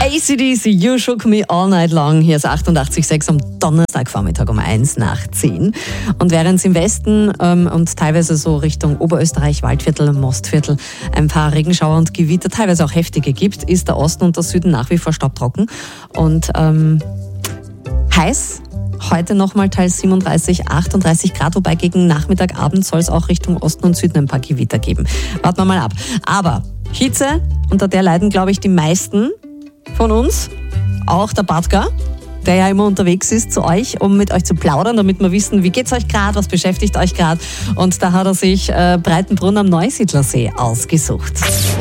AC/DC, You Shook Me All Night Long. Hier ist 88,6 am Donnerstagvormittag um 1 nach 10. Und während es im Westen und teilweise so Richtung Oberösterreich, Waldviertel, Mostviertel ein paar Regenschauer und Gewitter, teilweise auch heftige gibt, ist der Osten und der Süden nach wie vor staubtrocken. Und heiß. Heute nochmal teils 37, 38 Grad, wobei gegen Nachmittag, Abend soll es auch Richtung Osten und Süden ein paar Gewitter geben. Warten wir mal ab. Aber Hitze, unter der leiden, glaube ich, die meisten von uns. Auch der Batka, der ja immer unterwegs ist zu euch, um mit euch zu plaudern, damit wir wissen, wie geht's euch gerade, was beschäftigt euch gerade. Und da hat er sich Breitenbrunn am Neusiedlersee ausgesucht.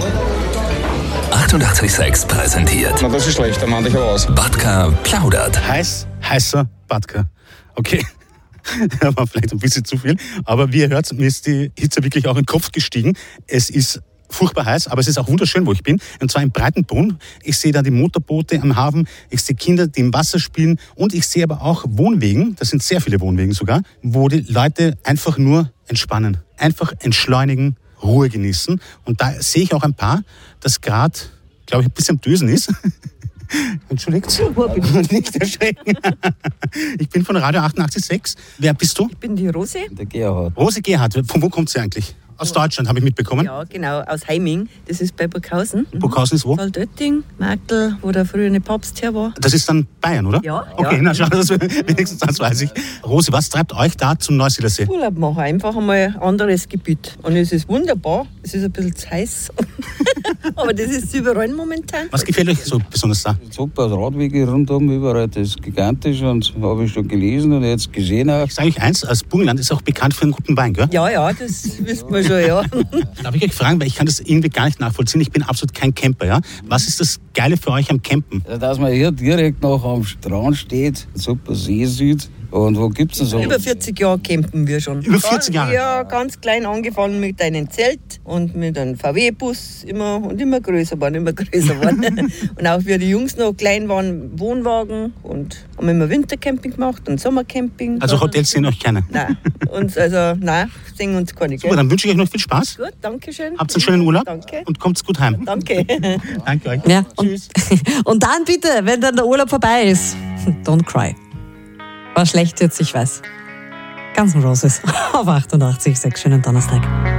88,6 präsentiert. Na, das ist schlecht, da mach ich aber aus. Batka plaudert. Heißer Batka. Okay, das war vielleicht ein bisschen zu viel. Aber wie ihr hört, mir ist die Hitze wirklich auch in den Kopf gestiegen. Es ist furchtbar heiß, aber es ist auch wunderschön, wo ich bin. Und zwar in Breitenbrunn. Ich sehe da die Motorboote am Hafen, ich sehe Kinder, die im Wasser spielen und ich sehe aber auch Wohnwegen, das sind sehr viele Wohnwegen sogar, wo die Leute einfach nur entspannen, einfach entschleunigen, Ruhe genießen. Und da sehe ich auch ein Paar, das gerade, glaube ich, ein bisschen am Dösen ist. Entschuldigt, nicht erschrecken. Ich bin von Radio 88,6. Wer bist du? Ich bin die Rose. Der Gerhard. Rose Gerhard. Von wo kommt sie eigentlich? Aus Deutschland, habe ich mitbekommen. Ja, genau, aus Heiming. Das ist bei Burghausen. Burghausen ist wo? Saltötting, Marktl, wo der früher eine Papst her war. Das ist dann Bayern, oder? Ja. Okay, ja. na schau, wenigstens das weiß ich. Rose, was treibt euch da zum Neusiedlersee? Urlaub machen, einfach einmal ein anderes Gebiet. Und es ist wunderbar, es ist ein bisschen zu heiß. Aber das ist überall momentan. Was gefällt euch so besonders da? Super Radwege rundum, überall, das ist gigantisch und habe ich schon gelesen und jetzt gesehen auch. Ich sage euch eins, das Burgenland ist auch bekannt für einen guten Wein, gell? Ja, das wissen wir schon, ja. Darf ich euch fragen, weil ich kann das irgendwie gar nicht nachvollziehen, ich bin absolut kein Camper, ja? Was ist das Geile für euch am Campen? Dass man hier direkt noch am Strand steht, super See sieht. Und wo gibt's denn so? Über 40 Jahre campen wir schon. Über 40 Jahre? Ja, ganz klein angefangen mit einem Zelt und mit einem VW-Bus immer größer waren. Und auch wie die Jungs noch klein waren, Wohnwagen und haben immer Wintercamping gemacht und Sommercamping. Also Hotels sehen euch keine? Nein, sehen uns keine. Super, dann wünsche ich euch noch viel Spaß. Gut, danke schön. Habt einen schönen Urlaub. Danke. Und kommt gut heim. Danke. Danke euch. Ja, Tschüss. und dann bitte, wenn dann der Urlaub vorbei ist, don't cry. War schlecht jetzt, ich weiß. Guns N' Roses auf 88,6. Schönen Donnerstag.